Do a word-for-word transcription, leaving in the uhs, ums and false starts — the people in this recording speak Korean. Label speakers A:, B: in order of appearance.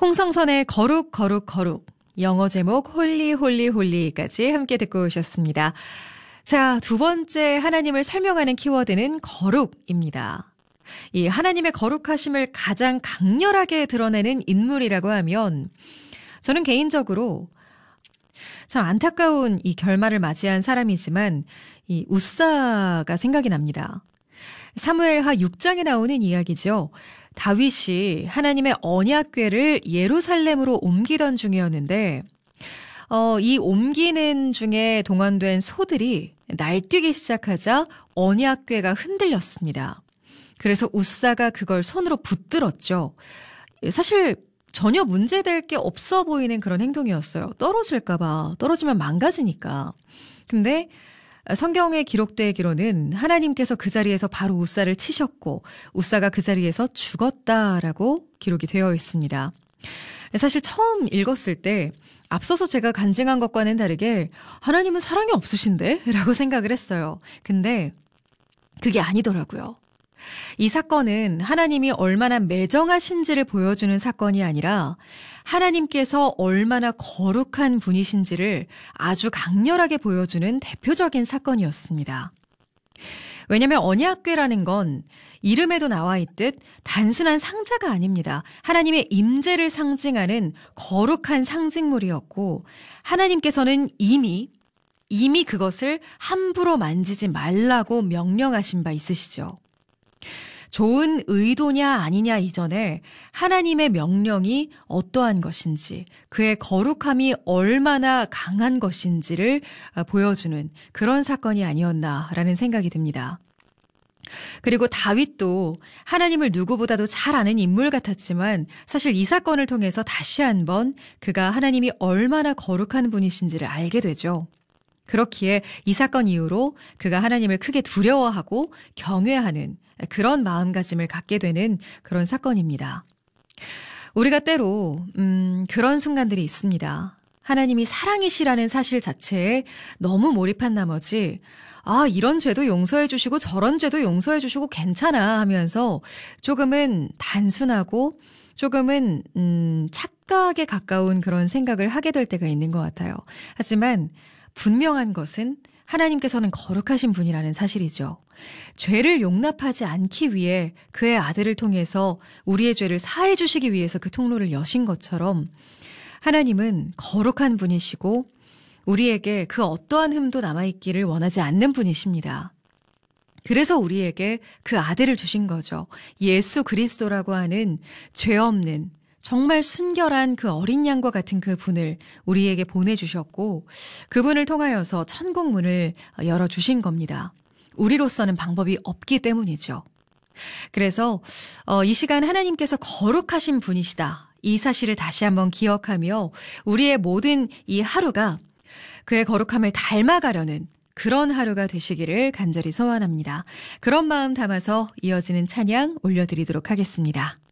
A: 홍성선의 거룩 거룩 거룩, 영어 제목 홀리 홀리 홀리까지 함께 듣고 오셨습니다. 자, 두 번째 하나님을 설명하는 키워드는 거룩입니다. 이 하나님의 거룩하심을 가장 강렬하게 드러내는 인물이라고 하면 저는 개인적으로 참 안타까운 이 결말을 맞이한 사람이지만 이 웃사가 생각이 납니다. 사무엘하 육 장에 나오는 이야기죠. 다윗이 하나님의 언약궤를 예루살렘으로 옮기던 중이었는데 어, 이 옮기는 중에 동원된 소들이 날뛰기 시작하자 언약궤가 흔들렸습니다. 그래서 웃사가 그걸 손으로 붙들었죠. 사실 전혀 문제될 게 없어 보이는 그런 행동이었어요. 떨어질까 봐. 떨어지면 망가지니까. 근데 성경에 기록되기로는 하나님께서 그 자리에서 바로 웃사를 치셨고 웃사가 그 자리에서 죽었다라고 기록이 되어 있습니다. 사실 처음 읽었을 때 앞서서 제가 간증한 것과는 다르게 하나님은 사랑이 없으신데? 라고 생각을 했어요. 근데 그게 아니더라고요. 이 사건은 하나님이 얼마나 매정하신지를 보여주는 사건이 아니라 하나님께서 얼마나 거룩한 분이신지를 아주 강렬하게 보여주는 대표적인 사건이었습니다. 왜냐하면 언약궤라는 건 이름에도 나와 있듯 단순한 상자가 아닙니다. 하나님의 임재를 상징하는 거룩한 상징물이었고 하나님께서는 이미 이미 그것을 함부로 만지지 말라고 명령하신 바 있으시죠. 좋은 의도냐 아니냐 이전에 하나님의 명령이 어떠한 것인지 그의 거룩함이 얼마나 강한 것인지를 보여주는 그런 사건이 아니었나라는 생각이 듭니다. 그리고 다윗도 하나님을 누구보다도 잘 아는 인물 같았지만 사실 이 사건을 통해서 다시 한번 그가 하나님이 얼마나 거룩한 분이신지를 알게 되죠. 그렇기에 이 사건 이후로 그가 하나님을 크게 두려워하고 경외하는 그런 마음가짐을 갖게 되는 그런 사건입니다. 우리가 때로 음, 그런 순간들이 있습니다. 하나님이 사랑이시라는 사실 자체에 너무 몰입한 나머지 아 이런 죄도 용서해 주시고 저런 죄도 용서해 주시고 괜찮아 하면서 조금은 단순하고 조금은 음, 착각에 가까운 그런 생각을 하게 될 때가 있는 것 같아요. 하지만 분명한 것은 하나님께서는 거룩하신 분이라는 사실이죠. 죄를 용납하지 않기 위해 그의 아들을 통해서 우리의 죄를 사해 주시기 위해서 그 통로를 여신 것처럼 하나님은 거룩한 분이시고 우리에게 그 어떠한 흠도 남아있기를 원하지 않는 분이십니다. 그래서 우리에게 그 아들을 주신 거죠. 예수 그리스도라고 하는 죄 없는 정말 순결한 그 어린 양과 같은 그 분을 우리에게 보내주셨고 그분을 통하여서 천국 문을 열어주신 겁니다. 우리로서는 방법이 없기 때문이죠. 그래서 어, 이 시간 하나님께서 거룩하신 분이시다. 이 사실을 다시 한번 기억하며 우리의 모든 이 하루가 그의 거룩함을 닮아가려는 그런 하루가 되시기를 간절히 소원합니다. 그런 마음 담아서 이어지는 찬양 올려드리도록 하겠습니다.